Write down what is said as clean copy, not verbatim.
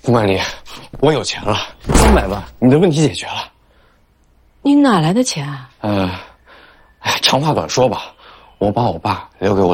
副管理，我有钱了，300万，你的问题解决了。 你哪来的钱啊？ 哎，长话短说吧，我把我爸留给我